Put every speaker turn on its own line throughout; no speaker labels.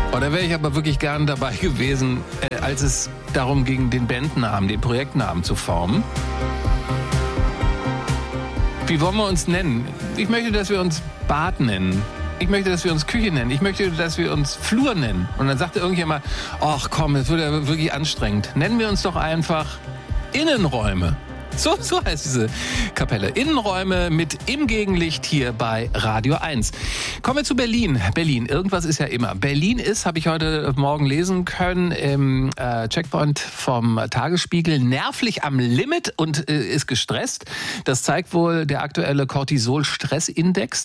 Oh, da wäre ich aber wirklich gern dabei gewesen, als es darum ging, den Bandnamen, den Projektnamen zu formen. Wie wollen wir uns nennen? Ich möchte, dass wir uns Bad nennen. Ich möchte, dass wir uns Küche nennen. Ich möchte, dass wir uns Flur nennen. Und dann sagte irgendjemand, ach komm, das wird ja wirklich anstrengend. Nennen wir uns doch einfach Innenräume. So heißt diese Kapelle. Innenräume mit im Gegenlicht hier bei Radio 1. Kommen wir zu Berlin. Berlin, irgendwas ist ja immer. Berlin ist, habe ich heute Morgen lesen können, im Checkpoint vom Tagesspiegel, nervlich am Limit und ist gestresst. Das zeigt wohl der aktuelle Cortisol-Stressindex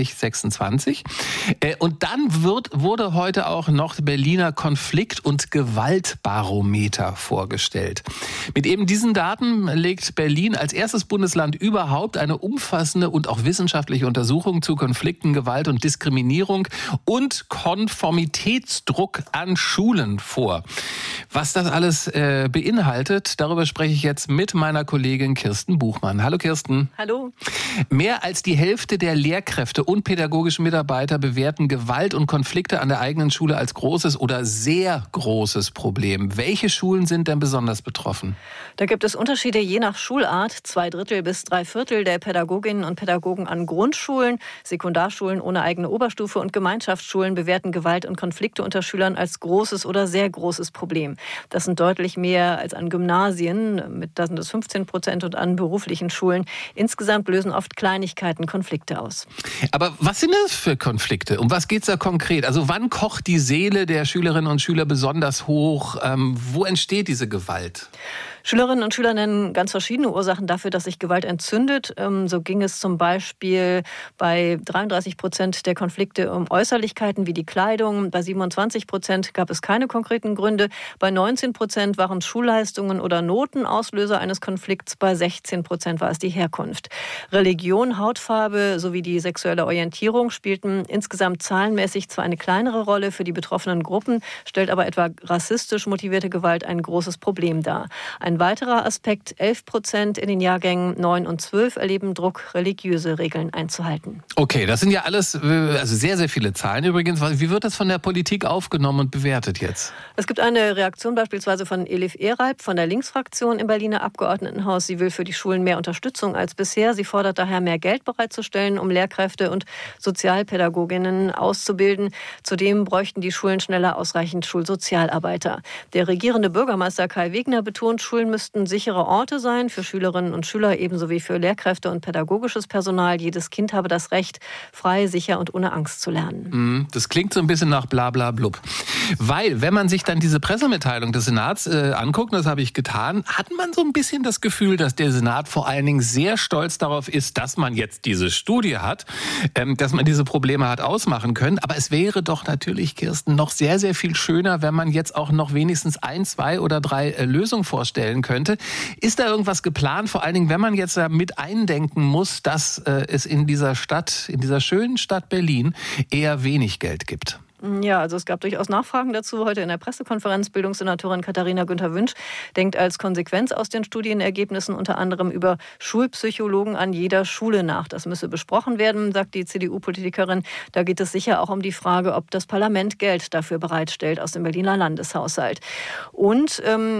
2026. Und dann wurde heute auch noch Berliner Konflikt- und Gewaltbarometer vorgestellt. Mit eben diesen Daten legt Berlin als erstes Bundesland überhaupt eine umfassende und auch wissenschaftliche Untersuchung zu Konflikten, Gewalt und Diskriminierung und Konformitätsdruck an Schulen vor. Was das alles beinhaltet, darüber spreche ich jetzt mit meiner Kollegin Kirsten Buchmann. Hallo Kirsten.
Hallo.
Mehr als die Hälfte der Lehrkräfte und pädagogischen Mitarbeiter bewerten Gewalt und Konflikte an der eigenen Schule als großes oder sehr großes Problem. Welche Schulen sind denn besonders betroffen?
Da gibt es Unterschiede je nach Schulart. 2/3 bis 3/4 der Pädagoginnen und Pädagogen an Grundschulen, Sekundarschulen ohne eigene Oberstufe und Gemeinschaftsschulen bewerten Gewalt und Konflikte unter Schülern als großes oder sehr großes Problem. Das sind deutlich mehr als an Gymnasien, da sind es 15% und an beruflichen Schulen. Insgesamt lösen oft Kleinigkeiten Konflikte aus.
Aber was sind das für Konflikte? Um was geht es da konkret? Also wann kocht die Seele der Schülerinnen und Schüler besonders hoch? Wo entsteht diese Gewalt?
Schülerinnen und Schüler nennen ganz verschiedene Ursachen dafür, dass sich Gewalt entzündet. So ging es zum Beispiel bei 33% der Konflikte um Äußerlichkeiten wie die Kleidung. Bei 27% gab es keine konkreten Gründe. Bei 19% waren Schulleistungen oder Noten Auslöser eines Konflikts. Bei 16% war es die Herkunft. Religion, Hautfarbe sowie die sexuelle Orientierung spielten insgesamt zahlenmäßig zwar eine kleinere Rolle für die betroffenen Gruppen, stellt aber etwa rassistisch motivierte Gewalt ein großes Problem dar. Ein weiterer Aspekt, 11% in den Jahrgängen 9 und 12 erleben Druck, religiöse Regeln einzuhalten.
Okay, das sind ja alles, also sehr, sehr viele Zahlen übrigens. Wie wird das von der Politik aufgenommen und bewertet jetzt?
Es gibt eine Reaktion beispielsweise von Elif Eralp von der Linksfraktion im Berliner Abgeordnetenhaus. Sie will für die Schulen mehr Unterstützung als bisher. Sie fordert daher, mehr Geld bereitzustellen, um Lehrkräfte und Sozialpädagoginnen auszubilden. Zudem bräuchten die Schulen schneller ausreichend Schulsozialarbeiter. Der regierende Bürgermeister Kai Wegner betont, Schulen müssten sichere Orte sein für Schülerinnen und Schüler, ebenso wie für Lehrkräfte und pädagogisches Personal. Jedes Kind habe das Recht, frei, sicher und ohne Angst zu lernen.
Das klingt so ein bisschen nach bla bla blub. Weil, wenn man sich dann diese Pressemitteilung des Senats anguckt, und das habe ich getan, hat man so ein bisschen das Gefühl, dass der Senat vor allen Dingen sehr stolz darauf ist, dass man jetzt diese Studie hat, dass man diese Probleme hat ausmachen können. Aber es wäre doch natürlich, Kirsten, noch sehr, sehr viel schöner, wenn man jetzt auch noch wenigstens 1, 2 oder 3 Lösungen vorstellen könnte. Ist da irgendwas geplant? Vor allen Dingen, wenn man jetzt mit eindenken muss, dass es in dieser Stadt, in dieser schönen Stadt Berlin eher wenig Geld gibt.
Ja, also es gab durchaus Nachfragen dazu. Heute in der Pressekonferenz Bildungssenatorin Katharina Günther-Wünsch denkt als Konsequenz aus den Studienergebnissen unter anderem über Schulpsychologen an jeder Schule nach. Das müsse besprochen werden, sagt die CDU-Politikerin. Da geht es sicher auch um die Frage, ob das Parlament Geld dafür bereitstellt aus dem Berliner Landeshaushalt. Und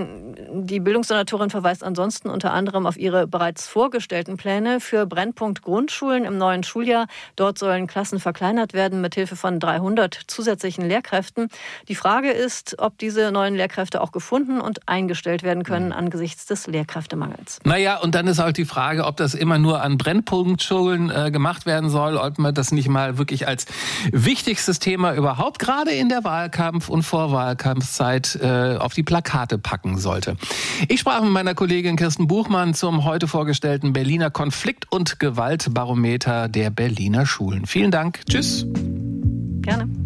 die Bildungssenatorin verweist ansonsten unter anderem auf ihre bereits vorgestellten Pläne für Brennpunkt Grundschulen im neuen Schuljahr. Dort sollen Klassen verkleinert werden mit Hilfe von 300 zusätzlichen Lehrkräften. Die Frage ist, ob diese neuen Lehrkräfte auch gefunden und eingestellt werden können angesichts des Lehrkräftemangels.
Naja, und dann ist halt die Frage, ob das immer nur an Brennpunktschulen gemacht werden soll, ob man das nicht mal wirklich als wichtigstes Thema überhaupt gerade in der Wahlkampf- und Vorwahlkampfzeit auf die Plakate packen sollte. Ich sprach mit meiner Kollegin Kirsten Buchmann zum heute vorgestellten Berliner Konflikt- und Gewaltbarometer der Berliner Schulen. Vielen Dank. Tschüss.
Gerne.